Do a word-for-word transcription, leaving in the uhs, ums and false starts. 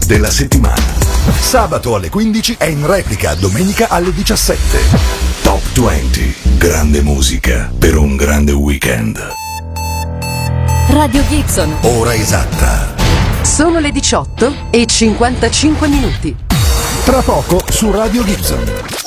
della settimana. Sabato alle quindici e in replica domenica alle diciassette. Top venti, grande musica per un grande weekend. Radio Gibson. Ora esatta. Sono le diciotto e cinquantacinque minuti. Tra poco su Radio Gibson.